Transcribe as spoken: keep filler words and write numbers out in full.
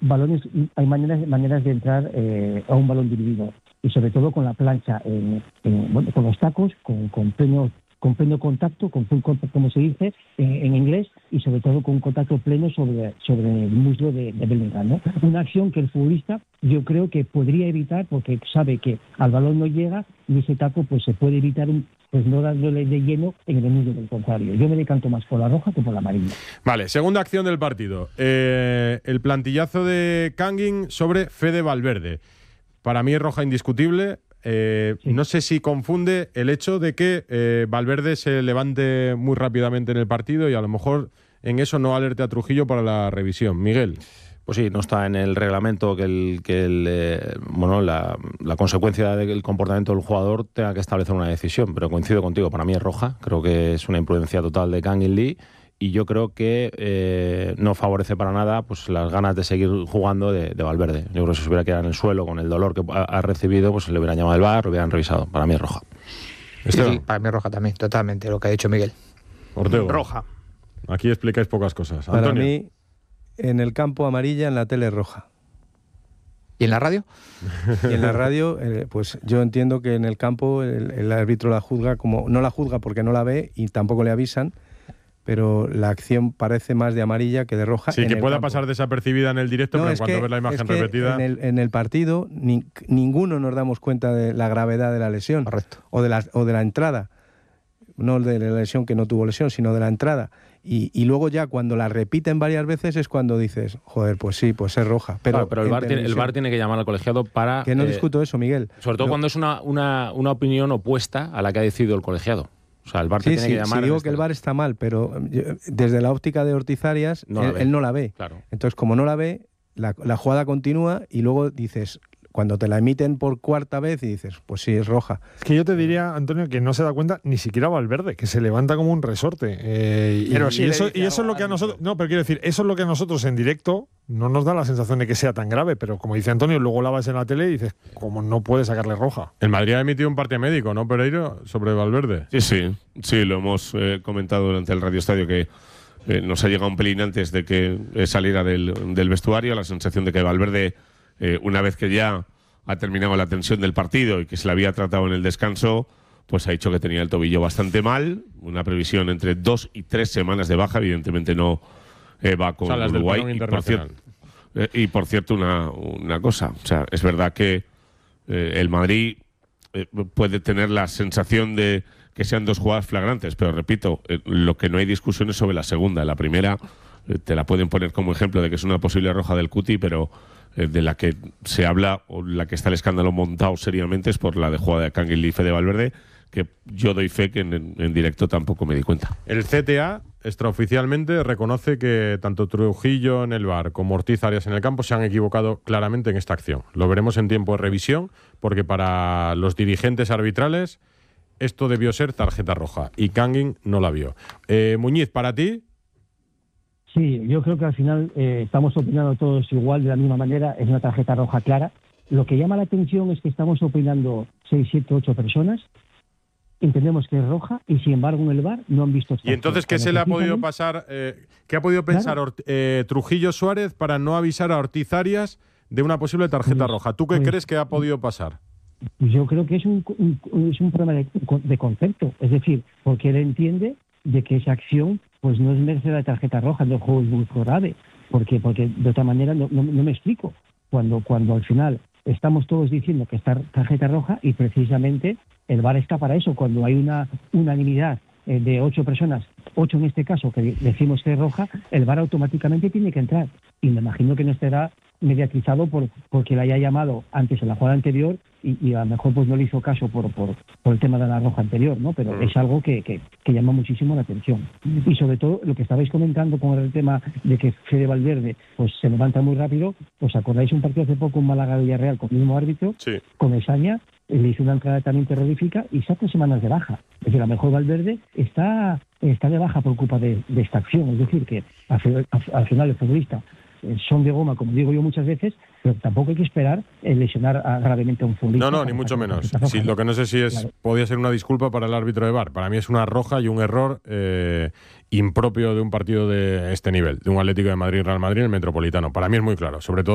balones, hay maneras, maneras de entrar eh, a un balón dividido, y sobre todo con la plancha, en, en, bueno, con los tacos, con, con pleno con pleno contacto, con full contact, como se dice en, en inglés, y sobre todo con un contacto pleno sobre, sobre el muslo de, de Bellingham, ¿no? Una acción que el futbolista yo creo que podría evitar, porque sabe que al balón no llega, y ese taco pues se puede evitar un, pues no dándole de lleno en el muslo del contrario. Yo me decanto más por la roja que por la amarilla. Vale, segunda acción del partido. Eh, el plantillazo de Kangin sobre Fede Valverde. Para mí es roja indiscutible. Eh, sí. No sé si confunde el hecho de que eh, Valverde se levante muy rápidamente en el partido y a lo mejor en eso no alerte a Trujillo para la revisión. Miguel. Pues sí, no está en el reglamento que, el, que el, eh, bueno, la, la consecuencia del comportamiento del jugador tenga que establecer una decisión, pero coincido contigo, para mí es roja. Creo que es una imprudencia total de Kangin Lee y yo creo que eh, no favorece para nada pues las ganas de seguir jugando de, de Valverde. Yo creo que si se hubiera quedado en el suelo con el dolor que ha, ha recibido, pues le hubieran llamado al V A R, lo hubieran revisado. Para mí es roja. Sí, sí, para mí es roja también, totalmente, lo que ha dicho Miguel. Ortego. Roja. Aquí explicáis pocas cosas. Para Antonio. mí, en el campo amarilla, en la tele roja. ¿Y en la radio? Y en la radio, eh, pues yo entiendo que en el campo el, el árbitro la juzga como... No la juzga porque no la ve y tampoco le avisan, pero la acción parece más de amarilla que de roja. Sí, en que el pueda campo. pasar desapercibida en el directo, No, pero es cuando que, ves la imagen es que repetida... En el, en el partido ni, ninguno nos damos cuenta de la gravedad de la lesión. Correcto. O de la, o de la entrada. No de la lesión que no tuvo lesión, sino de la entrada. Y, y luego ya cuando la repiten varias veces es cuando dices, joder, pues sí, pues es roja. Pero, claro, pero el, V A R tiene, el V A R tiene que llamar al colegiado para... Que no eh, discuto eso, Miguel. Sobre todo pero, cuando es una, una, una opinión opuesta a la que ha decidido el colegiado. O sea, el V A R sí, tiene sí, que llamar... Sí, digo este... que el V A R está mal, pero yo, desde la óptica de Ortiz Arias, no él, él no la ve. Claro. Entonces, como no la ve, la, la jugada continúa y luego dices... Cuando te la emiten por cuarta vez y dices, pues sí, es roja. Es que yo te diría, Antonio, que no se da cuenta ni siquiera Valverde, que se levanta como un resorte. Eh, y, pero sí y, eso, dice y eso es lo que a nosotros... No, pero quiero decir, eso es lo que a nosotros en directo no nos da la sensación de que sea tan grave, pero como dice Antonio, luego la ves en la tele y dices, como no puede sacarle roja. El Madrid ha emitido un parte médico, ¿no, Pereiro? Sobre Valverde. Sí, sí, sí, lo hemos eh, comentado durante el Radio Estadio que eh, nos ha llegado un pelín antes de que eh, saliera del, del vestuario, la sensación de que Valverde, eh, una vez que ya ha terminado la tensión del partido y que se le había tratado en el descanso, pues ha dicho que tenía el tobillo bastante mal, una previsión entre dos y tres semanas de baja, evidentemente no eh, va con o sea, las Uruguay. Del y, por cierto, eh, y por cierto, una, una cosa, o sea, es verdad que eh, el Madrid eh, puede tener la sensación de que sean dos jugadas flagrantes, pero repito, eh, lo que no hay discusión es sobre la segunda. La primera eh, te la pueden poner como ejemplo de que es una posible roja del Cuti, pero de la que se habla o la que está el escándalo montado seriamente es por la de jugada de Kangin Lee y Fede Valverde, que yo doy fe que en, en directo tampoco me di cuenta. El C T A extraoficialmente reconoce que tanto Trujillo en el V A R como Ortiz Arias en el campo se han equivocado claramente en esta acción. Lo veremos en tiempo de revisión, porque para los dirigentes arbitrales esto debió ser tarjeta roja y Kangin no la vio. Eh, Muñiz, para ti... Sí, yo creo que al final eh, estamos opinando todos igual, de la misma manera, es una tarjeta roja clara. Lo que llama la atención es que estamos opinando seis, siete, ocho personas, entendemos que es roja y sin embargo en el V A R no han visto esta ¿Y entonces acción. qué se le ha podido pasar, eh, qué ha podido pensar Claro. Ort- eh, Trujillo Suárez para no avisar a Ortiz Arias de una posible tarjeta Pues, roja? ¿Tú qué pues, crees que ha podido pasar? Yo creo que es un, un, es un problema de, de concepto, es decir, porque él entiende de que esa acción pues no es merece la tarjeta roja, no juego es muy grave, porque porque de otra manera no, no, no me explico. Cuando cuando al final estamos todos diciendo que está tarjeta roja y precisamente el V A R está para eso, cuando hay una unanimidad eh, de ocho personas, ocho en este caso, que decimos que es roja, el V A R automáticamente tiene que entrar. Y me imagino que no estará mediatizado por porque le haya llamado antes en la jugada anterior y, y a lo mejor pues no le hizo caso por por, por el tema de la roja anterior, ¿no? Pero es algo que, que, que llama muchísimo la atención. Y sobre todo lo que estabais comentando con el tema de que Fede Valverde pues se levanta muy rápido, ¿os acordáis un partido hace poco en Málaga-Villarreal con el mismo árbitro? Sí. Con Esaña, le hizo una entrada también terrorífica y saca semanas de baja. Es decir, a lo mejor Valverde está, está de baja por culpa de, de esta acción. Es decir, que al, al, al final el futbolista son de goma, como digo yo muchas veces, pero tampoco hay que esperar el lesionar a, gravemente a un futbolista. No, no, ni mucho menos. Roja, Sí, lo que no sé si es claro. podía ser una disculpa para el árbitro de V A R. Para mí es una roja y un error eh, impropio de un partido de este nivel, de un Atlético de Madrid-Real Madrid en el Metropolitano. Para mí es muy claro, sobre todo